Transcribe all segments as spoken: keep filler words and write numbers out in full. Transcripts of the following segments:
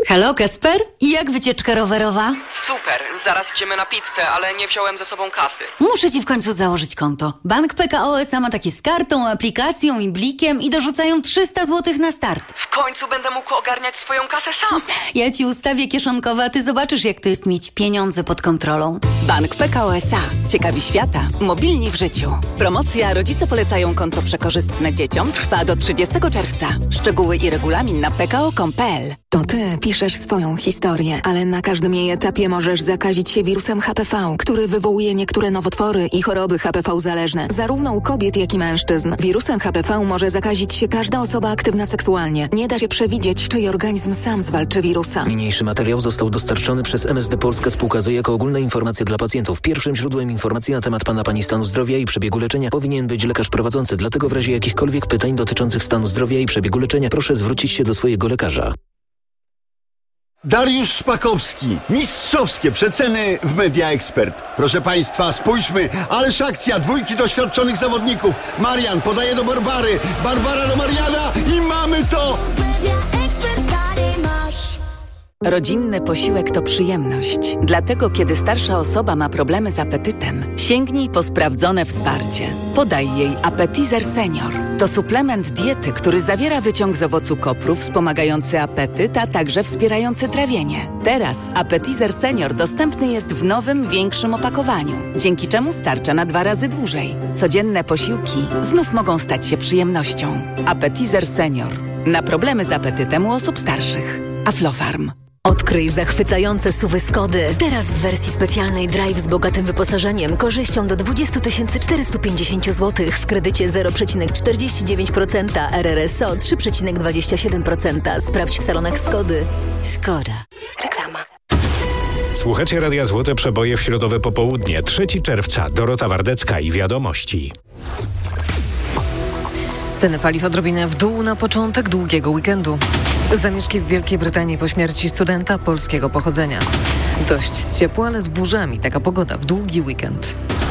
Halo, Kacper? Jak wycieczka rowerowa? Super, zaraz idziemy na pizzę, ale nie wziąłem ze sobą kasy. Muszę ci w końcu założyć konto. Bank P K O S A ma takie z kartą, aplikacją i blikiem i dorzucają trzysta złotych na start. W końcu będę mógł ogarniać swoją kasę sam. Ja ci ustawię kieszonkowe, a ty zobaczysz, jak to jest mieć pieniądze pod kontrolą. Bank P K O S A. Ciekawi świata. Mobilni w życiu. Promocja Rodzice polecają konto przekorzystne dzieciom trwa do trzydziestego czerwca. Szczegóły i regulamin na p k o kropka com kropka p l. To ty piszesz swoją historię, ale na każdym jej etapie możesz zakazić się wirusem H P V, który wywołuje niektóre nowotwory i choroby H P V zależne, zarówno u kobiet, jak i mężczyzn. Wirusem H P V może zakazić się każda osoba aktywna seksualnie. Nie da się przewidzieć, czyj organizm sam zwalczy wirusa. Niniejszy materiał został dostarczony przez M S D Polska Spółka Z O I jako ogólne informacje dla pacjentów. Pierwszym źródłem informacji na temat pana pani stanu zdrowia i przebiegu leczenia powinien być lekarz prowadzący. Dlatego w razie jakichkolwiek pytań dotyczących stanu zdrowia i przebiegu leczenia proszę zwrócić się do swojego lekarza. Dariusz Szpakowski. Mistrzowskie przeceny w Media Expert. Proszę Państwa, spójrzmy. Ależ akcja. Dwójki doświadczonych zawodników. Marian podaje do Barbary. Barbara do Mariana i mamy to! Rodzinny posiłek to przyjemność. Dlatego, kiedy starsza osoba ma problemy z apetytem, sięgnij po sprawdzone wsparcie. Podaj jej Appetizer Senior. To suplement diety, który zawiera wyciąg z owocu kopru wspomagający apetyt, a także wspierający trawienie. Teraz Appetizer Senior dostępny jest w nowym, większym opakowaniu, dzięki czemu starcza na dwa razy dłużej. Codzienne posiłki znów mogą stać się przyjemnością. Appetizer Senior. Na problemy z apetytem u osób starszych. Aflofarm. Odkryj zachwycające suwy Skody. Teraz w wersji specjalnej Drive z bogatym wyposażeniem, korzyścią do dwadzieścia tysięcy czterysta pięćdziesiąt złotych w kredycie zero przecinek czterdzieści dziewięć procent, R R S O trzy przecinek dwadzieścia siedem procent. Sprawdź w salonach Skody. Skoda. Reklama. Słuchacie Radia Złote Przeboje w środowe popołudnie, trzeciego czerwca. Dorota Wardecka i Wiadomości. Ceny paliw odrobinę w dół na początek długiego weekendu. Zamieszki w Wielkiej Brytanii po śmierci studenta polskiego pochodzenia. Dość ciepło, ale z burzami. Taka pogoda w długi weekend.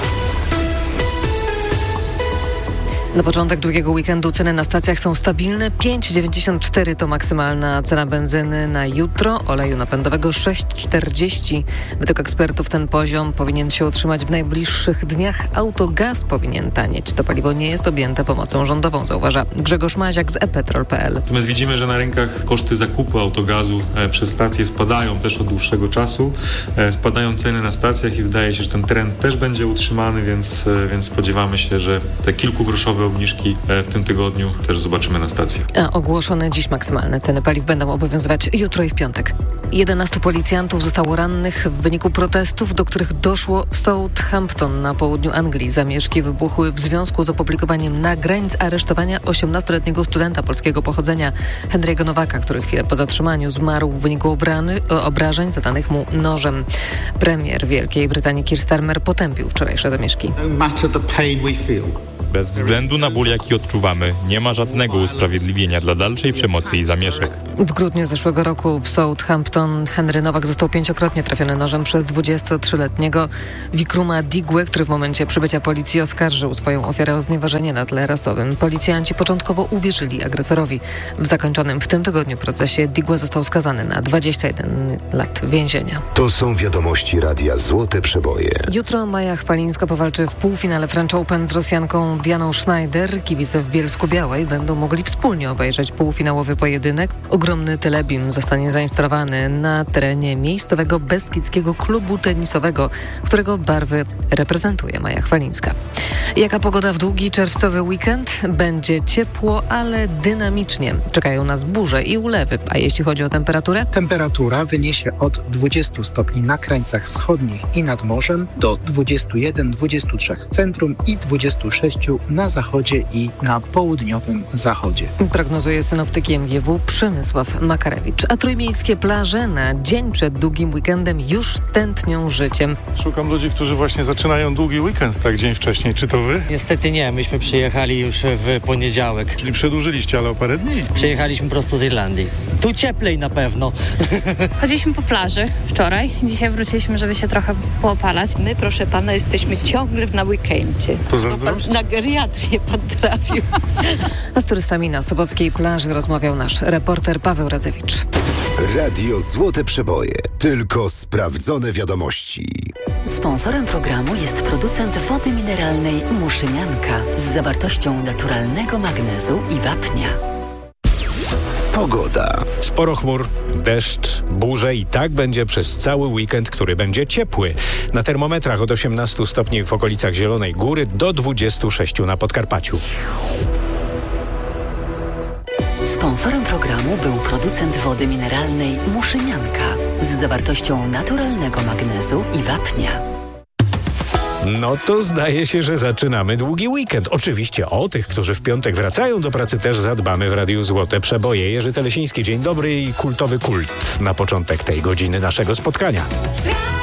Na początek długiego weekendu ceny na stacjach są stabilne. pięć dziewięćdziesiąt cztery to maksymalna cena benzyny na jutro, oleju napędowego sześć czterdzieści. Według ekspertów ten poziom powinien się utrzymać w najbliższych dniach. Autogaz powinien tanieć. To paliwo nie jest objęte pomocą rządową, zauważa Grzegorz Maziak z e petrol kropka p l. Natomiast widzimy, że na rynkach koszty zakupu autogazu e, przez stacje spadają też od dłuższego czasu. E, spadają ceny na stacjach i wydaje się, że ten trend też będzie utrzymany, więc, e, więc spodziewamy się, że te kilkugroszowe obniżki w tym tygodniu też zobaczymy na stacji. A ogłoszone dziś maksymalne ceny paliw będą obowiązywać jutro i w piątek. jedenastu policjantów zostało rannych w wyniku protestów, do których doszło w Southampton na południu Anglii. Zamieszki wybuchły w związku z opublikowaniem nagrań z aresztowania osiemnastoletniego studenta polskiego pochodzenia Henry'ego Nowaka, który chwilę po zatrzymaniu zmarł w wyniku obrany, obrażeń zadanych mu nożem. Premier Wielkiej Brytanii Keir Starmer potępił wczorajsze zamieszki. Bez względu na ból, jaki odczuwamy, nie ma żadnego usprawiedliwienia dla dalszej przemocy i zamieszek. W grudniu zeszłego roku w Southampton Henry Nowak został pięciokrotnie trafiony nożem przez dwudziestotrzyletniego Wikruma Digwe, który w momencie przybycia policji oskarżył swoją ofiarę o znieważenie na tle rasowym. Policjanci początkowo uwierzyli agresorowi. W zakończonym w tym tygodniu procesie Digwe został skazany na dwadzieścia jeden lat więzienia. To są wiadomości Radia Złote Przeboje. Jutro Maja Chwalińska powalczy w półfinale French Open z Rosjanką Dianą Schneider. Kibice w Bielsku-Białej będą mogli wspólnie obejrzeć półfinałowy pojedynek. Ogromny telebim zostanie zainstalowany na terenie miejscowego Beskidzkiego Klubu Tenisowego, którego barwy reprezentuje Maja Chwalińska. Jaka pogoda w długi czerwcowy weekend? Będzie ciepło, ale dynamicznie. Czekają nas burze i ulewy. A jeśli chodzi o temperaturę? Temperatura wyniesie od dwudziestu stopni na krańcach wschodnich i nad morzem do dwudziestu jeden do dwudziestu trzech w centrum i dwudziestu sześciu na zachodzie i na południowym zachodzie. Prognozuje synoptyk M G W Przemysław Makarewicz. A trójmiejskie plaże na dzień przed długim weekendem już tętnią życiem. Szukam ludzi, którzy właśnie zaczynają długi weekend, tak dzień wcześniej. Czy to wy? Niestety nie, myśmy przyjechali już w poniedziałek. Czyli przedłużyliście, ale o parę dni? Przyjechaliśmy prosto z Irlandii. Tu cieplej na pewno. Chodziliśmy po plaży wczoraj. Dzisiaj wróciliśmy, żeby się trochę poopalać. My, proszę pana, jesteśmy ciągle na weekendzie. To zazdrość? Na geriatrię potrafił. A z turystami na sobockiej plaży rozmawiał nasz reporter Paweł Radzewicz. Radio Złote Przeboje. Tylko sprawdzone wiadomości. Sponsorem programu jest producent wody mineralnej Muszynianka z zawartością naturalnego magnezu i wapnia. Pogoda. Sporo chmur, deszcz, burze i tak będzie przez cały weekend, który będzie ciepły. Na termometrach od osiemnastu stopni w okolicach Zielonej Góry do dwudziestu sześciu na Podkarpaciu. Sponsorem programu był producent wody mineralnej Muszynianka z zawartością naturalnego magnezu i wapnia. No to zdaje się, że zaczynamy długi weekend. Oczywiście o tych, którzy w piątek wracają do pracy, też zadbamy w Radiu Złote Przeboje. Jerzy Telesiński, dzień dobry i kultowy kult na początek tej godziny naszego spotkania.